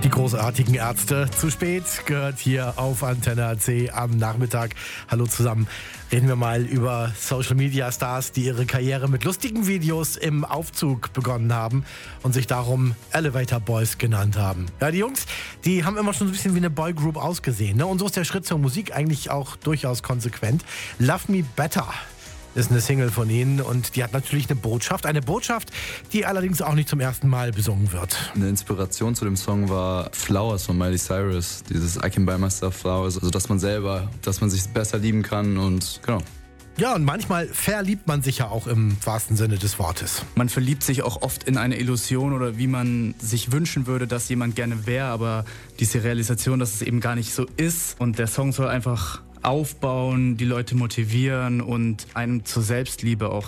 Die großartigen Ärzte. Zu spät gehört hier auf Antenne AC am Nachmittag. Hallo zusammen. Reden wir mal über Social-Media-Stars, die ihre Karriere mit lustigen Videos im Aufzug begonnen haben und sich darum Elevator Boys genannt haben. Ja, die Jungs, die haben immer schon so ein bisschen wie eine Boygroup ausgesehen, ne? Und so ist der Schritt zur Musik eigentlich auch durchaus konsequent. Love Me Better ist eine Single von ihnen und die hat natürlich eine Botschaft, die allerdings auch nicht zum ersten Mal besungen wird. Eine Inspiration zu dem Song war Flowers von Miley Cyrus, dieses I can buy myself flowers, also dass man sich besser lieben kann und genau. Ja, und manchmal verliebt man sich ja auch im wahrsten Sinne des Wortes. Man verliebt sich auch oft in eine Illusion oder wie man sich wünschen würde, dass jemand gerne wäre, aber diese Realisation, dass es eben gar nicht so ist und der Song soll einfach aufbauen, die Leute motivieren und einem zur Selbstliebe auch